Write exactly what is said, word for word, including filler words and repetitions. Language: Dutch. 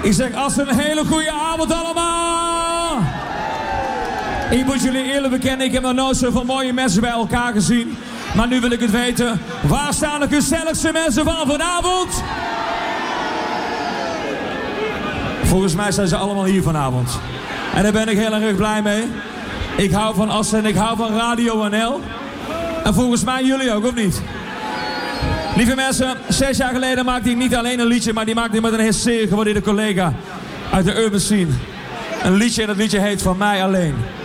Ik zeg als een hele goede avond allemaal. Ik moet jullie eerlijk bekennen, ik heb nog nooit zoveel mooie mensen bij elkaar gezien. Maar nu wil ik het weten. Waar staan de gezelligste mensen van vanavond? Volgens mij zijn ze allemaal hier vanavond. En daar ben ik heel erg blij mee. Ik hou van Assen en ik hou van Radio N L. En volgens mij jullie ook, of niet? Lieve mensen, zes jaar geleden maakte ik niet alleen een liedje, maar die maakte ik met een heel zeer gewaardeerde collega uit de urban scene. Een liedje en dat liedje heet Van Mij Alleen.